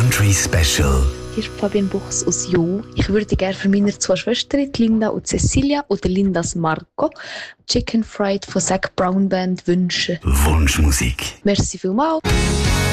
Country Special. Hier ist Fabian Buchs aus Jo. Ich würde gerne für meine zwei Schwestern, Linda und Cecilia oder Lindas Marco, Chicken Fried von Zac Brown Band wünschen. Wunschmusik. Merci vielmals.